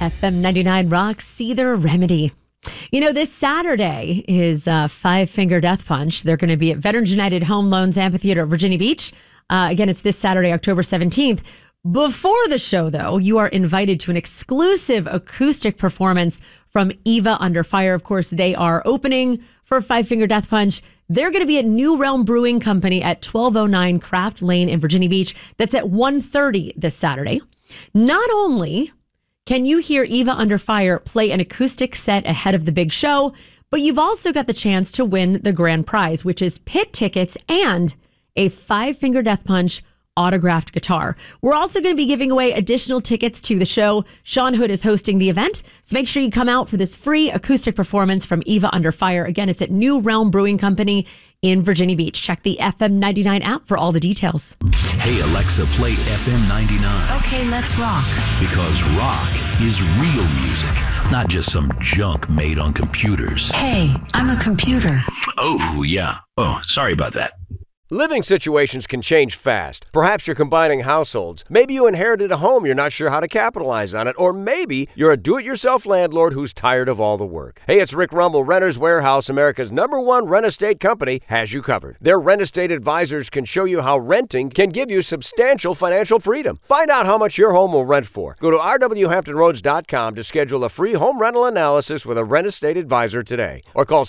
FM 99 Rocks, Seether Remedy. You know, this Saturday is Five Finger Death Punch. They're going to be at Veterans United Home Loans Amphitheater at Virginia Beach. Again, it's this Saturday, October 17th. Before the show, though, you are invited to an exclusive acoustic performance from Eva Under Fire. Of course, they are opening for Five Finger Death Punch. They're going to be at New Realm Brewing Company at 1209 Craft Lane in Virginia Beach. That's at 1:30 this Saturday. Not only can you hear Eva Under Fire play an acoustic set ahead of the big show, but you've also got the chance to win the grand prize, which is pit tickets and a Five Finger Death Punch autographed guitar. We're also going to be giving away additional tickets to the show. Sean Hood is hosting the event, so make sure you come out for this free acoustic performance from Eva Under Fire. Again, it's at New Realm Brewing Company in Virginia Beach. Check the FM 99 app for all the details. Hey, Alexa, play FM 99. Okay, let's rock. Because rock is real music, not just some junk made on computers. Hey, I'm a computer. Oh, yeah. Oh, sorry about that. Living situations can change fast. Perhaps you're combining households. Maybe you inherited a home you're not sure how to capitalize on it. Or maybe you're a do-it-yourself landlord who's tired of all the work. Hey, it's Rick Rumble. Renters Warehouse, America's #1 rent estate company, has you covered. Their rent estate advisors can show you how renting can give you substantial financial freedom. Find out how much your home will rent for. Go to rwhamptonroads.com to schedule a free home rental analysis with a rent estate advisor today. Or call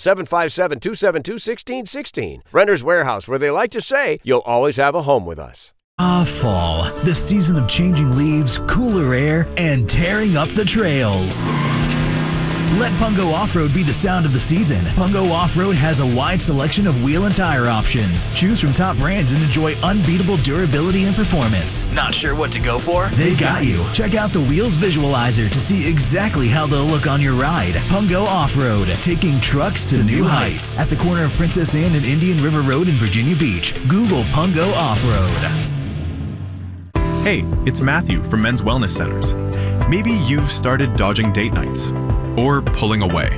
757-272-1616. Renters Warehouse, where they like to say, you'll always have a home with us. Fall, the season of changing leaves, cooler air, and tearing up the trails. Let Pungo Off-Road be the sound of the season. Pungo Off-Road has a wide selection of wheel and tire options. Choose from top brands and enjoy unbeatable durability and performance. Not sure what to go for? They got you. Check out the Wheels Visualizer to see exactly how they'll look on your ride. Pungo Off-Road, taking trucks to new heights. At the corner of Princess Anne and Indian River Road in Virginia Beach. Google Pungo Off-Road. Hey, it's Matthew from Men's Wellness Centers. Maybe you've started dodging date nights or pulling away.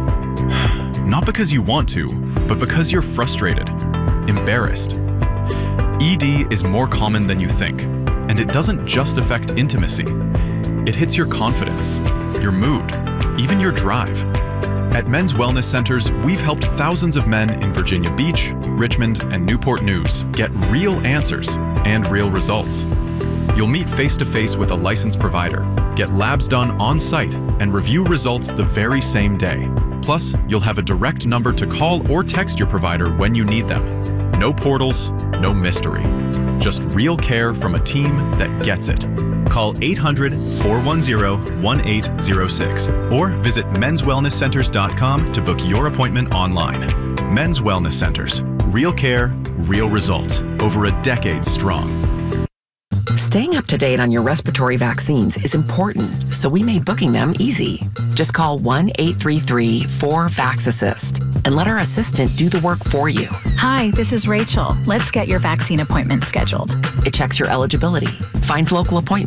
Not because you want to, but because you're frustrated, embarrassed. ED is more common than you think, and it doesn't just affect intimacy. It hits your confidence, your mood, even your drive. At Men's Wellness Centers, we've helped thousands of men in Virginia Beach, Richmond, and Newport News get real answers and real results. You'll meet face-to-face with a licensed provider, get labs done on-site, and review results the very same day. Plus, you'll have a direct number to call or text your provider when you need them. No portals, no mystery. Just real care from a team that gets it. Call 800-410-1806 or visit menswellnesscenters.com to book your appointment online. Men's Wellness Centers. Real care, real results. Over a decade strong. Staying up to date on your respiratory vaccines is important, so we made booking them easy. Just call 1-833-4-VAX-ASSIST and let our assistant do the work for you. Hi, this is Rachel. Let's get your vaccine appointment scheduled. It checks your eligibility, finds local appointments,